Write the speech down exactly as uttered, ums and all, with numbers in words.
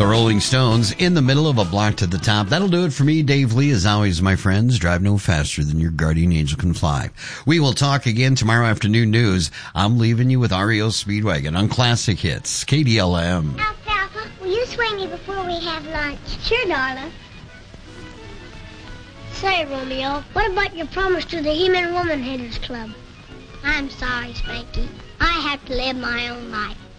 The Rolling Stones, In the Middle of a Block to the Top. That'll do it for me, Dave Lee. As always, my friends, drive no faster than your guardian angel can fly. We will talk again tomorrow afternoon news. I'm leaving you with R E O Speedwagon on Classic Hits, K D L M. Alfalfa, will you swing me before we have lunch? Sure, darling. Say, Romeo, what about your promise to the He-Man Woman Haters Club? I'm sorry, Spanky. I have to live my own life.